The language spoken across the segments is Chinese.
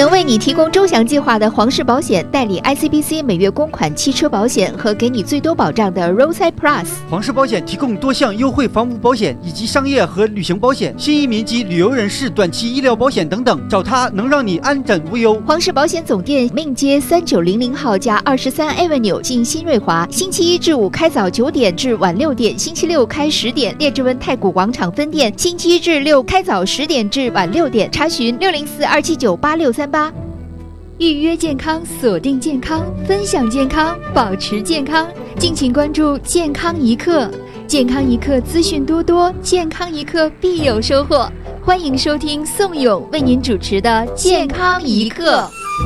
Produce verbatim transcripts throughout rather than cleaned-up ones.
能为你提供周详计划的皇室保险，代理 I C B C 每月公款汽车保险和给你最多保障的 Roadside Plus。 皇室保险提供多项优惠房屋保险以及商业和旅行保险、新移民及旅游人士短期医疗保险等等，找他能让你安枕无忧。 皇室保险总店命街三九零零号加二十三 Avenue 近新瑞华，星期一至五开早九点至晚六点，星期六开十点。列治文太古广场分店星期一至六开早十点至晚六点，查询六零四二七九八六三八。预约健康，锁定健康，分享健康，保持健康。敬请关注健康一刻，健康一刻资讯多多，健康一刻必有收获。欢迎收听宋勇为您主持的健康一刻。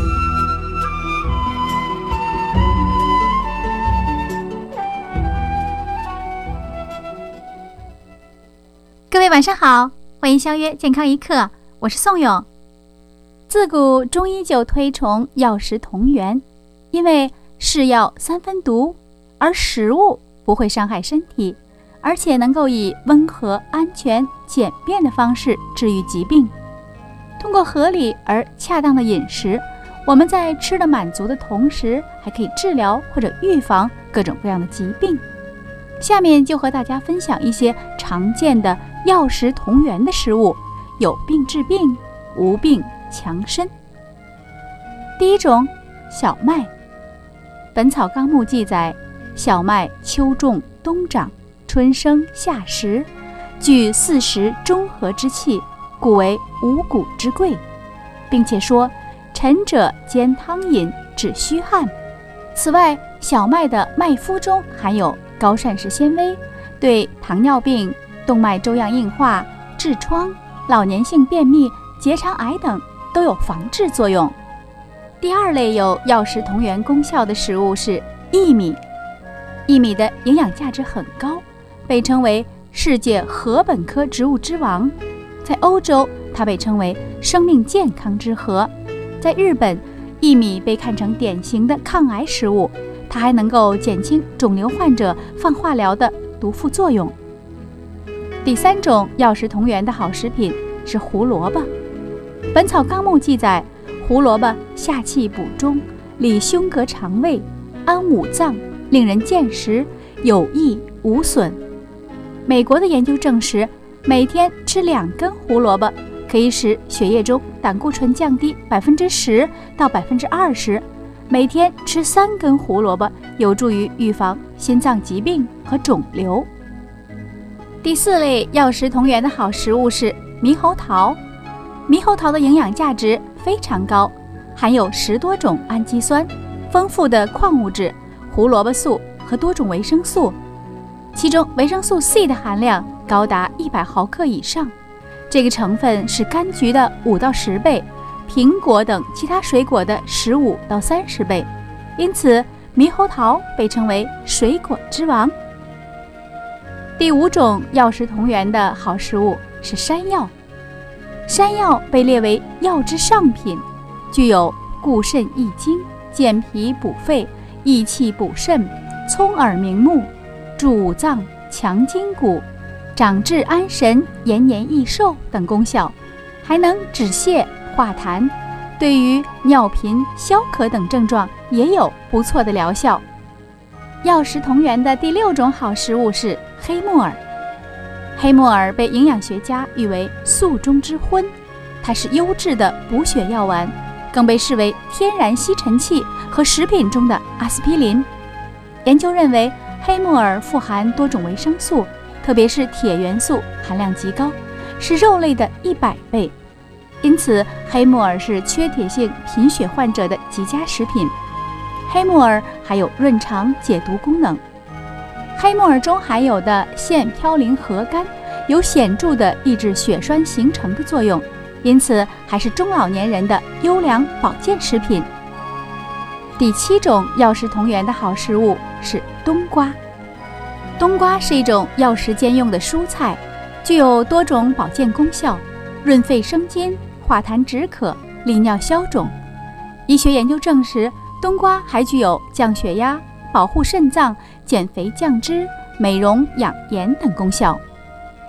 各位晚上好，欢迎相约健康一刻，我是宋勇。自古中医就推崇药食同源，因为是药三分毒，而食物不会伤害身体，而且能够以温和、安全、简便的方式治愈疾病。通过合理而恰当的饮食，我们在吃得满足的同时，还可以治疗或者预防各种各样的疾病。下面就和大家分享一些常见的药食同源的食物，有病治病，无病强身。第一种，小麦。本草纲目记载，小麦秋种冬长，春生夏实，具四时中和之气，故为五谷之贵，并且说陈者煎汤饮，治虚汗。此外，小麦的麦麸中含有高膳食纤维，对糖尿病、动脉粥样硬化、痔疮、老年性便秘、结肠癌等都有防治作用。第二类有药食同源功效的食物是薏米。薏米的营养价值很高，被称为世界禾本科植物之王。在欧洲，它被称为生命健康之禾。在日本，薏米被看成典型的抗癌食物，它还能够减轻肿瘤患者放化疗的毒副作用。第三种药食同源的好食品是胡萝卜。本草纲目记载，胡萝卜下气补中，理胸膈肠胃，安五脏，令人健食，有益无损。美国的研究证实，每天吃两根胡萝卜可以使血液中胆固醇降低百分之十到百分之二十。每天吃三根胡萝卜有助于预防心脏疾病和肿瘤。第四类药食同源的好食物是猕猴桃。猕猴桃的营养价值非常高，含有十多种氨基酸、丰富的矿物质、胡萝卜素和多种维生素，其中维生素 C 的含量高达一百毫克以上，这个成分是柑橘的五到十倍，苹果等其他水果的十五到三十倍，因此猕猴桃被称为水果之王。第五种药食同源的好食物是山药。山药被列为药之上品，具有固肾益精、健脾补肺、益气补肾、聪耳明目、助五脏、强筋骨、长志安神、延年益寿等功效，还能止泻化痰，对于尿频、消渴等症状也有不错的疗效。药食同源的第六种好食物是黑木耳。黑木耳被营养学家誉为素中之荤，它是优质的补血药丸，更被视为天然吸尘器和食品中的阿司匹林。研究认为，黑木耳富含多种维生素，特别是铁元素含量极高，是肉类的一百倍，因此黑木耳是缺铁性贫血患者的极佳食品。黑木耳还有润肠解毒功能。黑木耳中含有的腺嘌呤核苷有显著的抑制血栓形成的作用，因此还是中老年人的优良保健食品。第七种药食同源的好食物是冬瓜。冬瓜是一种药食兼用的蔬菜，具有多种保健功效，润肺生津、化痰止渴、利尿消肿。医学研究证实，冬瓜还具有降血压、保护肾脏、减肥降脂、美容养颜等功效。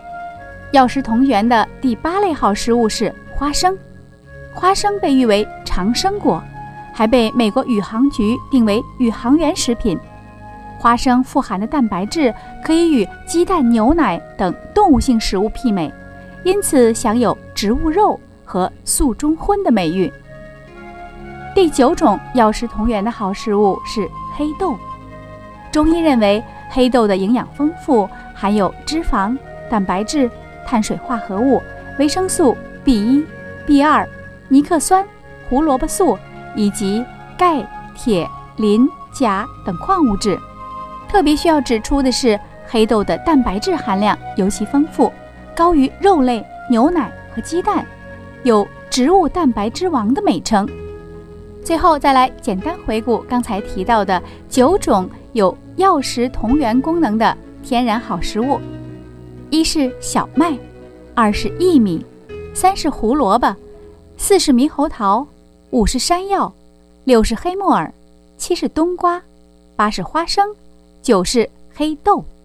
药食同源的第八类好食物是花生。花生被誉为常长生果，还被美国宇航局定为宇航员食品。花生富含的蛋白质可以与鸡蛋、牛奶等动物性食物媲美，因此享有植物肉和素中荤的美誉。第九种药食同源的好食物是黑豆。中医认为黑豆的营养丰富，含有脂肪、蛋白质、碳水化合物、维生素 B 一、B 二、尼克酸、胡萝卜素以及钙、铁、磷、钾等矿物质。特别需要指出的是，黑豆的蛋白质含量尤其丰富，高于肉类、牛奶和鸡蛋，有植物蛋白之王的美称。最后再来简单回顾刚才提到的九种有药食同源功能的天然好食物：一是小麦，二是薏米，三是胡萝卜，四是猕猴桃，五是山药，六是黑木耳，七是冬瓜，八是花生，九是黑豆。